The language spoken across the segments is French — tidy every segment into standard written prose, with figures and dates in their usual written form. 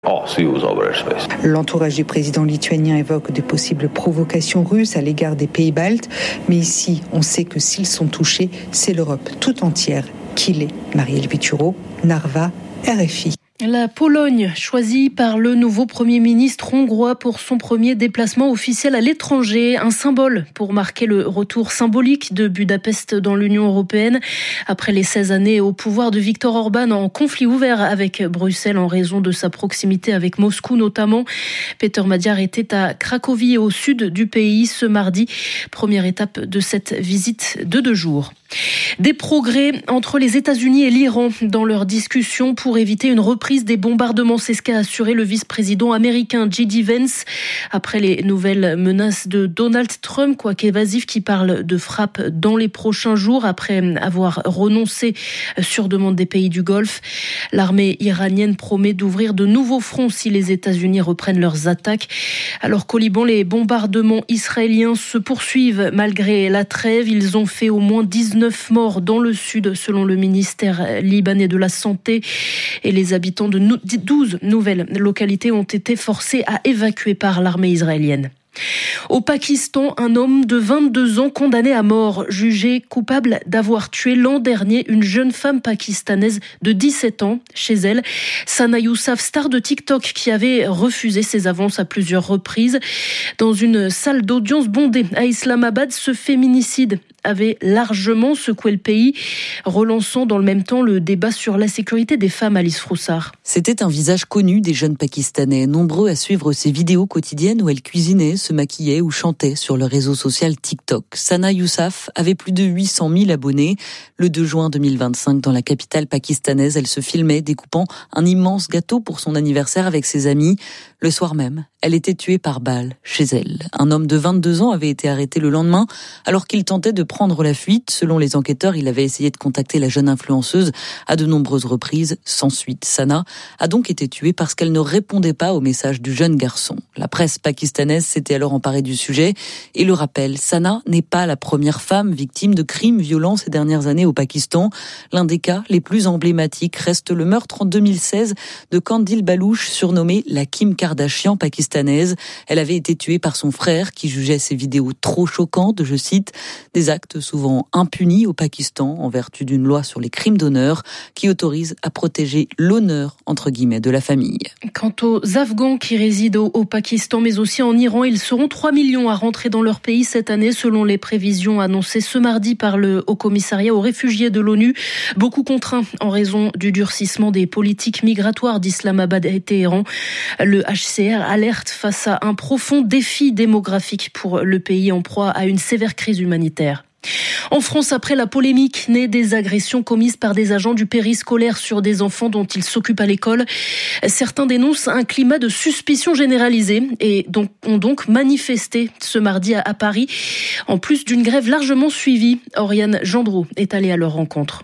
L'entourage du président lituanien évoque de possibles provocations russes à l'égard des pays baltes. Mais ici, on sait que s'ils sont touchés, c'est l'Europe tout entière qui l'est. Marielle Vituro, Narva, RFI. La Pologne, choisie par le nouveau Premier ministre hongrois pour son premier déplacement officiel à l'étranger, un symbole pour marquer le retour symbolique de Budapest dans l'Union européenne. Après les 16 années au pouvoir de Viktor Orban en conflit ouvert avec Bruxelles en raison de sa proximité avec Moscou notamment, Peter Magyar était à Cracovie au sud du pays ce mardi. Première étape de cette visite de 2 jours. Des progrès entre les États-Unis et l'Iran dans leurs discussions pour éviter une reprise des bombardements. C'est ce qu'a assuré le vice-président américain J.D. Vance après les nouvelles menaces de Donald Trump, quoique évasif, qui parle de frappe dans les prochains jours après avoir renoncé sur demande des pays du Golfe. L'armée iranienne promet d'ouvrir de nouveaux fronts si les États-Unis reprennent leurs attaques. Alors qu'au Liban, les bombardements israéliens se poursuivent malgré la trêve. Ils ont fait au moins 19 morts dans le sud, selon le ministère libanais de la Santé. Et les habitants de 12 nouvelles localités ont été forcés à évacuer par l'armée israélienne. Au Pakistan, un homme de 22 ans condamné à mort, jugé coupable d'avoir tué l'an dernier une jeune femme pakistanaise de 17 ans chez elle. Sana Yousaf, star de TikTok, qui avait refusé ses avances à plusieurs reprises. Dans une salle d'audience bondée à Islamabad, ce féminicide avait largement secoué le pays, relançant dans le même temps le débat sur la sécurité des femmes. Alice Froussard. C'était un visage connu des jeunes Pakistanais, nombreux à suivre ses vidéos quotidiennes où elle cuisinait, se maquillait ou chantait sur le réseau social TikTok. Sana Yousaf avait plus de 800 000 abonnés. Le 2 juin 2025, dans la capitale pakistanaise, elle se filmait découpant un immense gâteau pour son anniversaire avec ses amis. Le soir même, elle était tuée par balle chez elle. Un homme de 22 ans avait été arrêté le lendemain alors qu'il tentait de prendre la fuite. Selon les enquêteurs, il avait essayé de contacter la jeune influenceuse à de nombreuses reprises, sans suite. Sana a donc été tuée parce qu'elle ne répondait pas aux messages du jeune garçon. La presse pakistanaise s'était alors emparée du sujet et le rappelle, Sana n'est pas la première femme victime de crimes violents ces dernières années au Pakistan. L'un des cas les plus emblématiques reste le meurtre en 2016 de Qandil Balouch, surnommée la Kim Kardashian pakistanaise. Elle avait été tuée par son frère qui jugeait ses vidéos trop choquantes, je cite, des actes souvent impunis au Pakistan en vertu d'une loi sur les crimes d'honneur qui autorise à protéger l'honneur, entre guillemets, de la famille. Quant aux Afghans qui résident au Pakistan mais aussi en Iran, ils seront 3 millions à rentrer dans leur pays cette année selon les prévisions annoncées ce mardi par le Haut-Commissariat aux réfugiés de l'ONU. Beaucoup contraints en raison du durcissement des politiques migratoires d'Islamabad et Téhéran. Le HCR alerte face à un profond défi démographique pour le pays en proie à une sévère crise humanitaire. En France, après la polémique née des agressions commises par des agents du périscolaire sur des enfants dont ils s'occupent à l'école, certains dénoncent un climat de suspicion généralisée et ont donc manifesté ce mardi à Paris, en plus d'une grève largement suivie. Oriane Gendreau est allée à leur rencontre.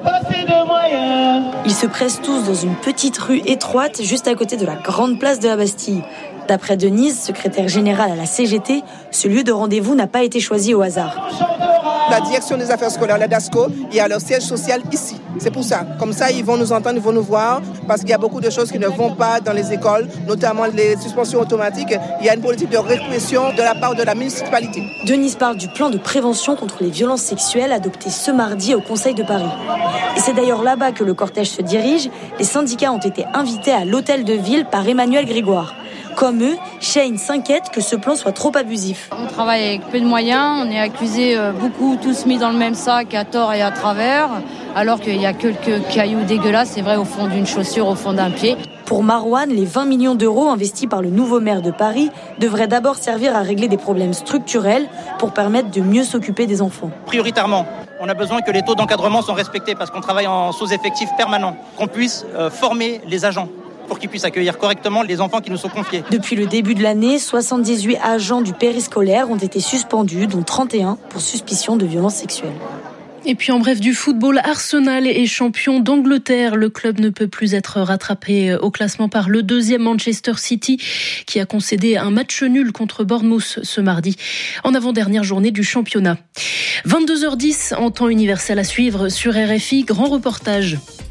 Ils se pressent tous dans une petite rue étroite juste à côté de la grande place de la Bastille. D'après Denise, secrétaire générale à la CGT, ce lieu de rendez-vous n'a pas été choisi au hasard. La direction des affaires scolaires, la DASCO, il y a leur siège social ici. C'est pour ça. Comme ça, ils vont nous entendre, ils vont nous voir, parce qu'il y a beaucoup de choses qui ne vont pas dans les écoles, notamment les suspensions automatiques. Il y a une politique de répression de la part de la municipalité. Denise parle du plan de prévention contre les violences sexuelles adopté ce mardi au Conseil de Paris. Et c'est d'ailleurs là-bas que le cortège se dirige. Les syndicats ont été invités à l'hôtel de ville par Emmanuel Grégoire. Comme eux, Shane s'inquiète que ce plan soit trop abusif. On travaille avec peu de moyens, on est accusés beaucoup tous mis dans le même sac à tort et à travers, alors qu'il y a quelques cailloux dégueulasses, c'est vrai, au fond d'une chaussure, au fond d'un pied. Pour Marouane, les 20 millions d'euros investis par le nouveau maire de Paris devraient d'abord servir à régler des problèmes structurels pour permettre de mieux s'occuper des enfants. Prioritairement, on a besoin que les taux d'encadrement soient respectés parce qu'on travaille en sous-effectif permanent, qu'on puisse former les agents pour qu'ils puissent accueillir correctement les enfants qui nous sont confiés. Depuis le début de l'année, 78 agents du périscolaire ont été suspendus, dont 31 pour suspicion de violences sexuelles. Et puis en bref, du football, Arsenal est champion d'Angleterre. Le club ne peut plus être rattrapé au classement par le deuxième Manchester City qui a concédé un match nul contre Bournemouth ce mardi en avant-dernière journée du championnat. 22h10 en temps universel à suivre sur RFI, grand reportage.